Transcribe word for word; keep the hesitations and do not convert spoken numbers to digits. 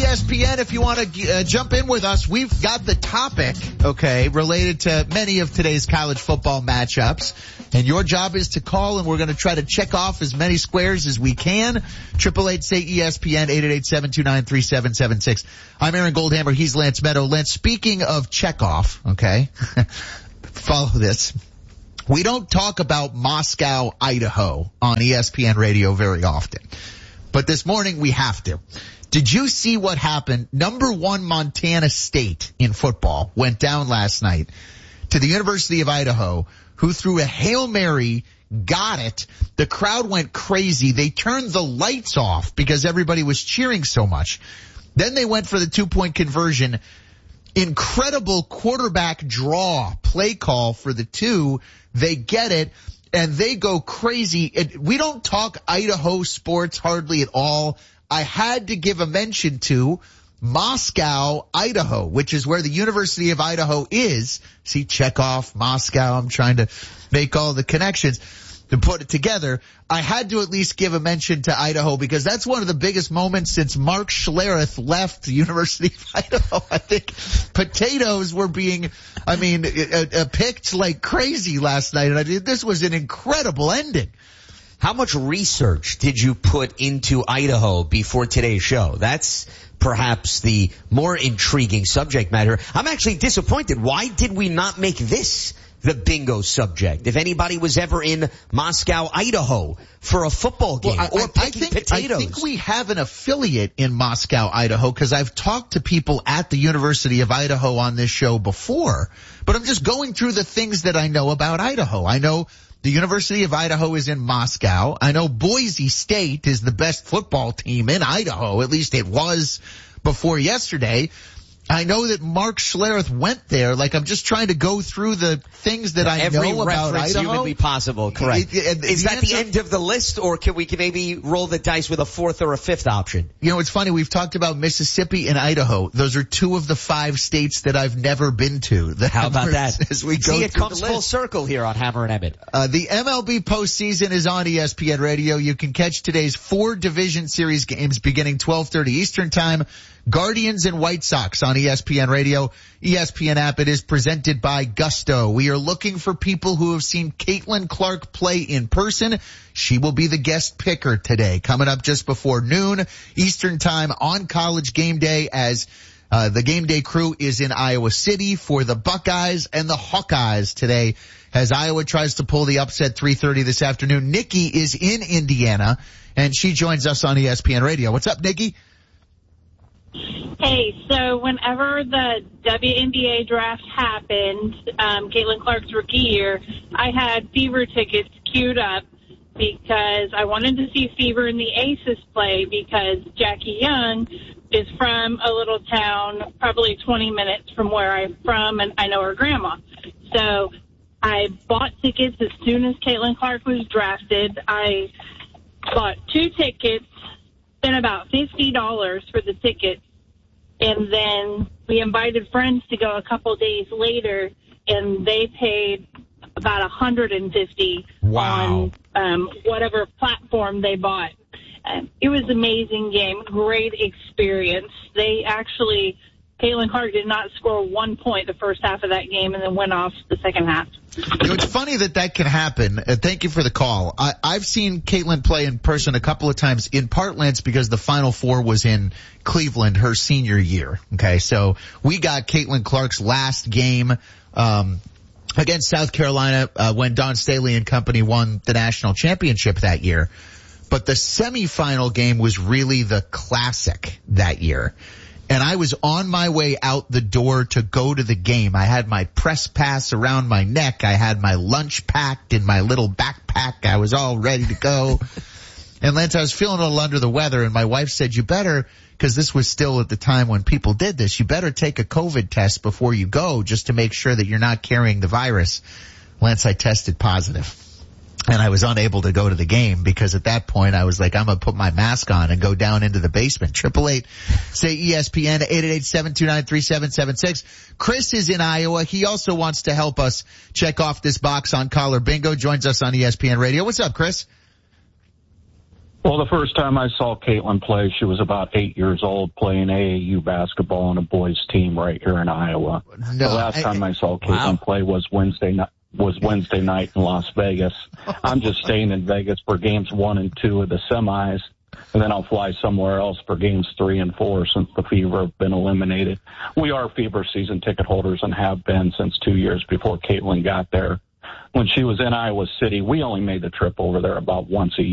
S P N, if you want to uh, jump in with us, we've got the topic, okay, related to many of today's college football matchups. And your job is to call, and we're going to try to check off as many squares as we can. Triple eight say E S P N, eight eight eight, seven two nine, three seven seven six. I'm Aaron Goldhammer. He's Lance Meadow. Lance, speaking of check off, okay, follow this. We don't talk about Moscow, Idaho on E S P N radio very often. But this morning we have to. Did you see what happened? Number one Montana State in football went down last night to the University of Idaho, who threw a Hail Mary, got it. The crowd went crazy. They turned the lights off because everybody was cheering so much. Then they went for the two-point conversion. Incredible quarterback draw play call for the two. They get it. And they go crazy. We don't talk Idaho sports hardly at all. I had to give a mention to Moscow, Idaho, which is where the University of Idaho is. See, check off Moscow. I'm trying to make all the connections to put it together. I had to at least give a mention to Idaho because that's one of the biggest moments since Mark Schlereth left the University of Idaho. I think potatoes were being, I mean, uh, uh, picked like crazy last night. And I did, this was an incredible ending. How much research did you put into Idaho before today's show? That's perhaps the more intriguing subject matter. I'm actually disappointed. Why did we not make this the bingo subject? If anybody was ever in Moscow, Idaho for a football game well, I, or picking I think, potatoes. I think we have an affiliate in Moscow, Idaho, because I've talked to people at the University of Idaho on this show before, but I'm just going through the things that I know about Idaho. I know the University of Idaho is in Moscow. I know Boise State is the best football team in Idaho. At least it was before yesterday. I know that Mark Schlereth went there. Like, I'm just trying to go through the things that I Every know about reference Idaho. humanly possible, correct. It, it, Is the that answer, the end of the list, or can we can maybe roll the dice with a fourth or a fifth option? You know, it's funny. We've talked about Mississippi and Idaho. Those are two of the five states that I've never been to. The How about that? As we go See, it through comes the full list. circle here on Hammer and Emmett. Uh, the M L B postseason is on E S P N Radio. You can catch today's four division series games beginning twelve thirty Eastern Time. Guardians and White Sox on E S P N Radio, E S P N app. It is presented by Gusto. We are looking for people who have seen Caitlin Clark play in person. She will be the guest picker today, coming up just before noon Eastern Time on College Game Day, as uh, the Game Day crew is in Iowa City for the Buckeyes and the Hawkeyes today, as Iowa tries to pull the upset three thirty this afternoon. Nikki is in Indiana, and she joins us on E S P N Radio. What's up, Nikki? Hey, so whenever the W N B A draft happened, um, Caitlin Clark's rookie year, I had Fever tickets queued up because I wanted to see Fever and the Aces play, because Jackie Young is from a little town probably twenty minutes from where I'm from, and I know her grandma. So I bought tickets as soon as Caitlin Clark was drafted. I bought two tickets, spent about fifty dollars for the tickets, and then we invited friends to go a couple days later, and they paid about one hundred fifty dollars Wow. on um, whatever platform they bought. Um, it was an amazing game, great experience. They actually, Caitlin Clark did not score one point the first half of that game and then went off the second half. You know, it's funny that that can happen. Uh, thank you for the call. I, I've seen Caitlin play in person a couple of times, in part, Lance, because the Final Four was in Cleveland her senior year. Okay, so we got Caitlin Clark's last game um against South Carolina uh, when Don Staley and company won the national championship that year. But the semifinal game was really the classic that year. And I was on my way out the door to go to the game. I had my press pass around my neck. I had my lunch packed in my little backpack. I was all ready to go. And Lance, I was feeling a little under the weather, and my wife said, you better, because this was still at the time when people did this, you better take a COVID test before you go, just to make sure that you're not carrying the virus. Lance, I tested positive. And I was unable to go to the game because at that point I was like, I'm going to put my mask on and go down into the basement. Triple eight, say E S P N, eight eight eight, seven two nine, three seven seven six. Chris is in Iowa. He also wants to help us check off this box on Collar Bingo. Joins us on E S P N Radio. What's up, Chris? Well, the first time I saw Caitlin play, she was about eight years old playing A A U basketball on a boys team right here in Iowa. No, the last I, time I saw Caitlin wow. play was Wednesday night. was Wednesday night in Las Vegas. I'm just staying in Vegas for games one and two of the semis, and then I'll fly somewhere else for games three and four since the Fever have been eliminated. We are Fever season ticket holders and have been since two years before Caitlin got there. When she was in Iowa City, we only made the trip over there about once a year.